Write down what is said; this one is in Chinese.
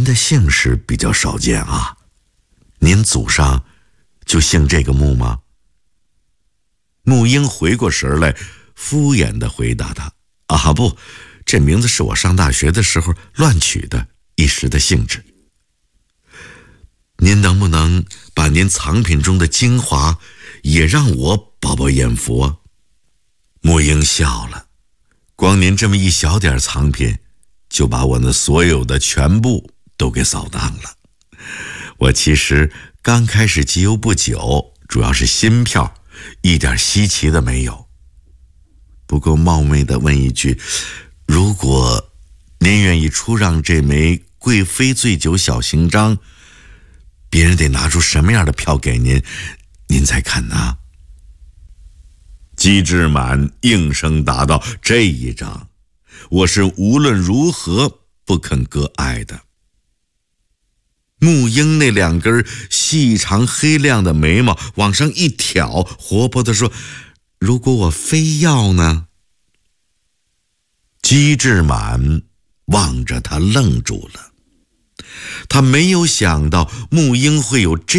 的姓氏比较少见啊，您祖上就姓这个穆吗？”穆英回过神来，敷衍地回答他：“啊，不，这名字是我上大学的时候乱取的，一时的兴致。您能不能把您藏品中的精华也让我饱饱眼福啊？”穆英笑了：“光您这么一小点藏品，就把我那所有的全部都给扫荡了。我其实刚开始集邮不久，主要是新票，一点稀奇的没有。不过冒昧地问一句，如果您愿意出让这枚贵妃醉酒小型章，别人得拿出什么样的票给您，您才肯呢？”姬志满应声答道：“这一张，我是无论如何不肯割爱的。”穆英那两根细长黑亮的眉毛往上一挑，活泼地说：“如果我非要呢？”姬志满望着他愣住了，他没有想到穆英会有这